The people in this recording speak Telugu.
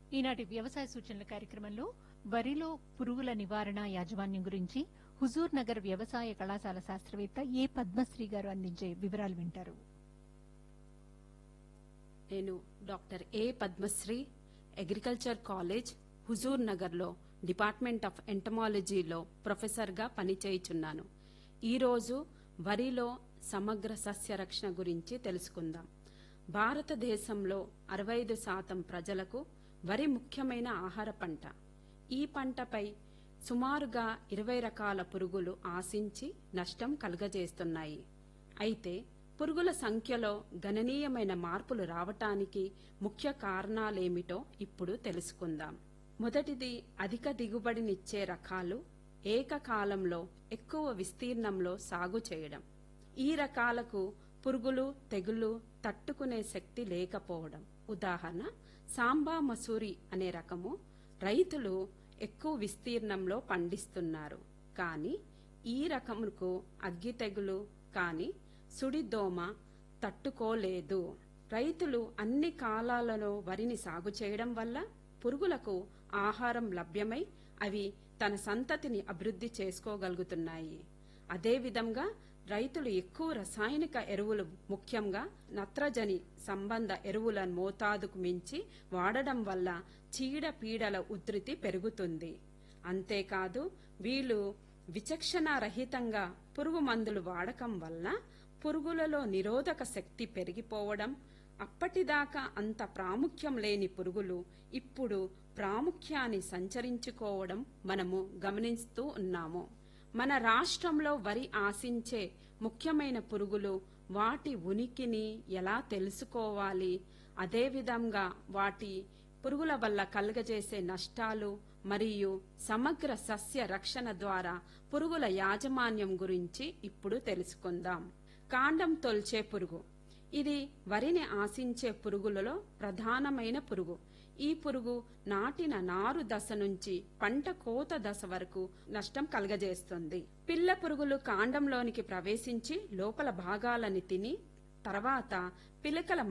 ఈనాటి వ్యవసాయ సూచనల కార్యక్రమంలో వరిలో పురుగుల నివారణ యాజమాన్యం గురించి హుజూర్ నగర్ వ్యవసాయ కళాశాల శాస్త్రవేత్త ఏ పద్మశ్రీ గారు అందించే వివరాలు వింటారు. నేను డాక్టర్ ఏ పద్మశ్రీ, అగ్రికల్చర్ కాలేజ్ హుజూర్ నగర్లో డిపార్ట్మెంట్ ఆఫ్ ఎంటమాలజీలో ప్రొఫెసర్గా పనిచేయుచున్నాను. ఈరోజు వరిలో సమగ్ర సస్య రక్షణ గురించి తెలుసుకుందాం. భారతదేశంలో 65% ప్రజలకు వరి ముఖ్యమైన ఆహార పంట. ఈ పంటపై సుమారుగా 20 రకాల పురుగులు ఆశించి నష్టం కలుగజేస్తున్నాయి. అయితే పురుగుల సంఖ్యలో గణనీయమైన మార్పులు రావటానికి ముఖ్య కారణాలేమిటో ఇప్పుడు తెలుసుకుందాం. మొదటిది అధిక దిగుబడినిచ్చే రకాలు ఏకకాలంలో ఎక్కువ విస్తీర్ణంలో సాగు చేయడం. ఈ రకాలకు పురుగులు తెగులు తట్టుకునే శక్తి లేకపోవడం. ఉదాహరణ సాంబా మసూరి అనే రకము రైతులు ఎక్కువ విస్తీర్ణంలో పండిస్తున్నారు, కానీ ఈ రకముకు అగ్గి తెగులు కానీ సుడిదోమ తట్టుకోలేదు. రైతులు అన్ని కాలాలలో వరిని సాగు చేయడం వల్ల పురుగులకు ఆహారం లభ్యమై అవి తన సంతతిని అభివృద్ధి చేసుకోగలుగుతున్నాయి. అదేవిధంగా రైతులు ఎక్కువ రసాయనిక ఎరువులు, ముఖ్యంగా నత్రజని సంబంధ ఎరువుల మోతాదుకు మించి వాడడం వల్ల చీడపీడల ఉధృతి పెరుగుతుంది. అంతేకాదు వీళ్ళు విచక్షణారహితంగా పురుగు మందులు వాడకం వల్ల పురుగులలో నిరోధక శక్తి పెరిగిపోవడం, అప్పటిదాకా అంత ప్రాముఖ్యం లేని పురుగులు ఇప్పుడు ప్రాముఖ్యాన్ని సంచరించుకోవడం మనము గమనిస్తూ ఉన్నాము. మన రాష్ట్రంలో వరి ఆశించే ముఖ్యమైన పురుగులు, వాటి ఉనికిని ఎలా తెలుసుకోవాలి, అదేవిధంగా వాటి పురుగుల వల్ల కలుగజేసే నష్టాలు మరియు సమగ్ర సస్య రక్షణ ద్వారా పురుగుల యాజమాన్యం గురించి ఇప్పుడు తెలుసుకుందాం. కాండం తొల్చే పురుగు. ఇది వరిని ఆశించే పురుగులలో ప్రధానమైన పురుగు. ఈ పురుగు నాటిన నారు దశ నుంచి పంట కోత దశ వరకు నష్టం కలుగజేస్తుంది. పిల్ల పురుగులు కాండంలోనికి ప్రవేశించి లోపల భాగాలని తిని తర్వాత పిలకల